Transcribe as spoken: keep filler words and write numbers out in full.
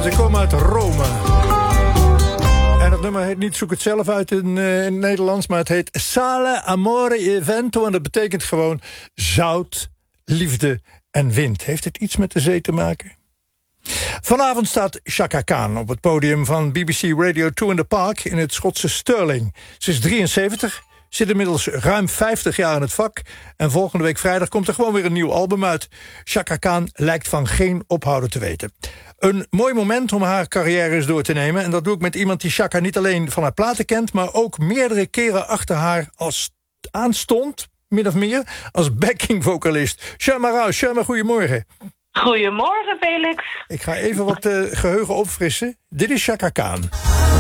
En ze komen uit Rome. En het nummer heet niet Zoek het zelf uit in, uh, in het Nederlands... maar het heet Sale, Amore e Vento. En dat betekent gewoon zout, liefde en wind. Heeft het iets met de zee te maken? Vanavond staat Chaka Khan op het podium van B B C Radio twee in the Park... in het Schotse Stirling. Ze is drieënzeventig, zit inmiddels ruim vijftig jaar in het vak... en volgende week vrijdag komt er gewoon weer een nieuw album uit. Chaka Khan lijkt van geen ophouden te weten. Een mooi moment om haar carrière eens door te nemen... en dat doe ik met iemand die Chaka niet alleen van haar platen kent... maar ook meerdere keren achter haar als aanstond, min of meer... als backing-vocalist. Sherma Rauw, Sherma, goedemorgen. Goedemorgen, Felix. Ik ga even wat uh, geheugen opfrissen. Dit is Chaka Khan.